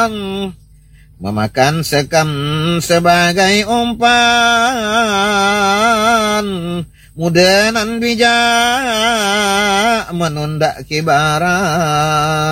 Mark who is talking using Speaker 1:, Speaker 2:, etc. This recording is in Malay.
Speaker 1: memakan sekam sebagai umpan, muda nan bijak menunda kibaran.